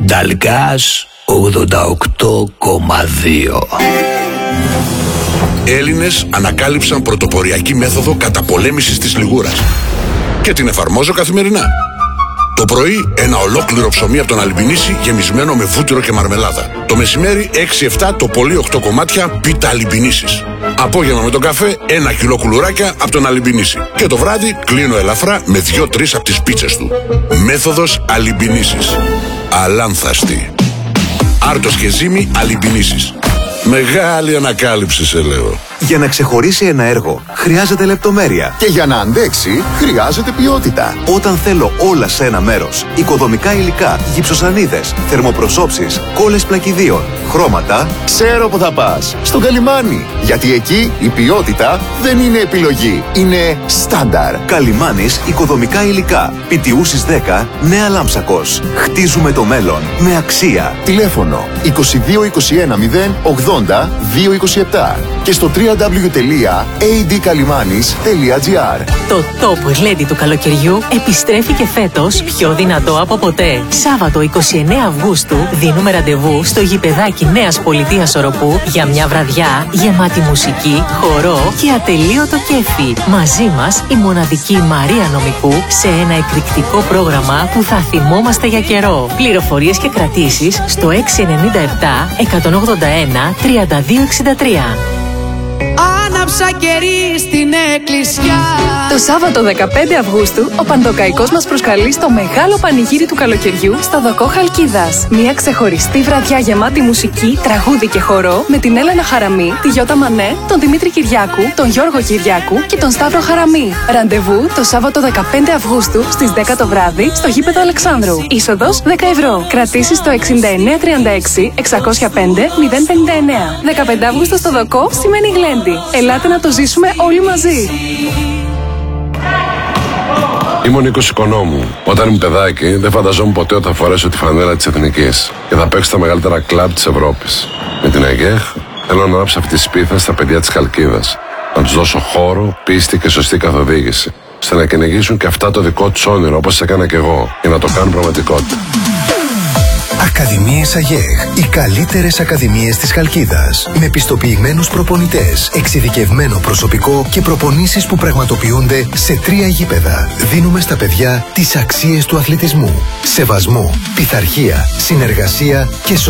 Νταλγκάς 88,2. Έλληνες ανακάλυψαν πρωτοποριακή μέθοδο καταπολέμησης της λιγούρας και την εφαρμόζω καθημερινά. Το πρωί ένα ολόκληρο ψωμί από τον Αλιμπινίση γεμισμένο με βούτυρο και μαρμελάδα. Το μεσημέρι 6-7 το πολύ 8 κομμάτια πίτα Αλιμπινίσης. Απόγευμα με τον καφέ 1 κιλό κουλουράκια από τον Αλιμπινίση. Και το βράδυ κλείνω ελαφρά με 2-3 από τις πίτσες του. Μέθοδος Αλιμπινίσης. Αλάνθαστη. Άρτος και ζύμη Αλιμπινίσης. Μεγάλη ανακάλυψη σε λέω. Για να ξεχωρίσει ένα έργο χρειάζεται λεπτομέρεια. Και για να αντέξει χρειάζεται ποιότητα. Όταν θέλω όλα σε ένα μέρος, οικοδομικά υλικά, γυψοσανίδες, θερμοπροσώψεις, κόλλες πλακιδίων, χρώματα, ξέρω που θα πας. Στο Καλιμάνι. Γιατί εκεί η ποιότητα δεν είναι επιλογή. Είναι στάνταρ. Καλιμάνις οικοδομικά υλικά. Πιτιούσης 10, Νέα Λάμψακος. Χτίζουμε το μέλλον με αξία. Τηλέφωνο 2221 080 227 και στο www.adkalimanis.gr. Το top γλέντι του καλοκαιριού επιστρέφει και φέτος πιο δυνατό από ποτέ. Σάββατο 29 Αυγούστου δίνουμε ραντεβού στο γηπεδάκι Νέας Πολιτείας Οροπού για μια βραδιά γεμάτη μουσική, χορό και ατελείωτο κέφι. Μαζί μας η μοναδική Μαρία Νομικού σε ένα εκρηκτικό πρόγραμμα που θα θυμόμαστε για καιρό. Πληροφορίες και κρατήσεις στο 697 181 3263. Άναψα κερί στην εκκλησιά. Το Σάββατο 15 Αυγούστου ο Παντοκαϊκός μας προσκαλεί στο μεγάλο πανηγύρι του καλοκαιριού στο Δοκό Χαλκίδας. Μια ξεχωριστή βραδιά γεμάτη μουσική, τραγούδι και χορό με την Έλενα Χαραμή, τη Γιώτα Μανέ, τον Δημήτρη Κυριάκου, τον Γιώργο Κυριάκου και τον Σταύρο Χαραμή. Ραντεβού το Σάββατο 15 Αυγούστου στις 10 το βράδυ στο γήπεδο Αλεξάνδρου. Είσοδος 10 ευρώ. Κρατήσεις στο 6936 605 059. 15 Αυγούστου στο Δοκό σημαίνει γλέντι. Ελάτε να το ζήσουμε όλοι μαζί. Ήμουν 20 οικονόμου. Όταν ήμουν παιδάκι, δεν φανταζόμουν ποτέ ότι θα φορέσω τη φανέλα της Εθνικής και θα παίξω στα μεγαλύτερα κλαμπ της Ευρώπης. Με την ΑΓΕΧ θέλω να ανάψω αυτή τη σπίθα στα παιδιά της Χαλκίδας. Να τους δώσω χώρο, πίστη και σωστή καθοδήγηση, ώστε να κυνηγήσουν και αυτά το δικό τους όνειρο όπως έκανα κι εγώ, και να το κάνουν πραγματικότητα. Ακαδημίες ΑΓΕΧ. Οι καλύτερες ακαδημίες της Χαλκίδας. Με πιστοποιημένους προπονητές, εξειδικευμένο προσωπικό και προπονήσεις που πραγματοποιούνται σε 3 γήπεδα. Δίνουμε στα παιδιά τις αξίες του αθλητισμού. Σεβασμό, πειθαρχία, συνεργασία και